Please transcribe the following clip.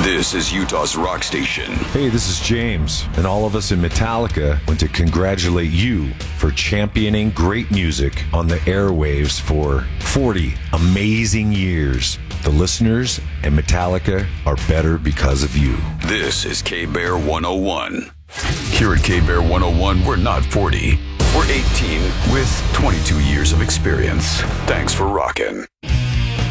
This is Utah's rock station. Hey, this is James, and all of us in Metallica want to congratulate you for championing great music on the airwaves for 40 amazing years. The listeners and Metallica are better because of you. This is K-Bear 101. Here at K-Bear 101, we're not 40. We're 18 with 22 years of experience. Thanks for rocking.